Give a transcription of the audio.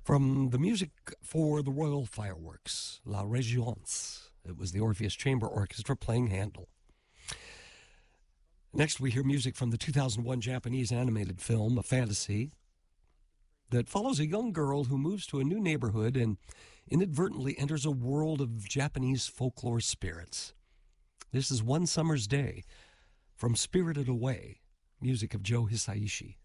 From the music for the Royal Fireworks, La Régence. It was the Orpheus Chamber Orchestra playing Handel. Next, we hear music from the 2001 Japanese animated film, a fantasy, that follows a young girl who moves to a new neighborhood and inadvertently enters a world of Japanese folklore spirits. This is One Summer's Day from Spirited Away, music of Joe Hisaishi.